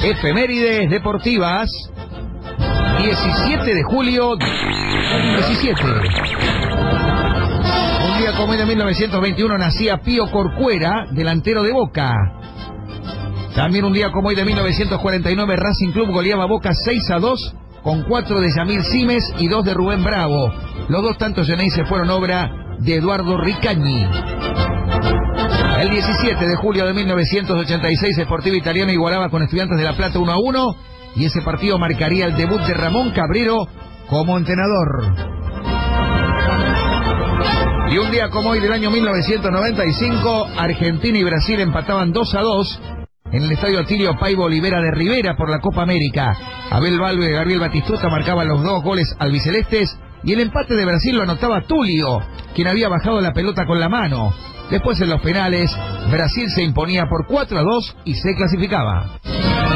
Efemérides deportivas. 17 de julio. 17. Un día como hoy de 1921 nacía Pío Corcuera, delantero de Boca. También un día como hoy de 1949 Racing Club goleaba a Boca 6-2 con 4 de Yamil Simes y 2 de Rubén Bravo. Los 2 tantos Geneise fueron obra de Eduardo Ricañi. El 17 de julio de 1986 Sportivo Italiano igualaba con Estudiantes de La Plata 1-1 y ese partido marcaría el debut de Ramón Cabrero como entrenador. Y un día como hoy del año 1995 Argentina y Brasil empataban 2-2 en el estadio Atilio Paiva Olivera de Rivera por la Copa América. Abel Balbo y Gabriel Batistuta marcaban los 2 goles albicelestes y el empate de Brasil lo anotaba Tulio, quien había bajado la pelota con la mano. Después en los penales, Brasil se imponía por 4-2 y se clasificaba.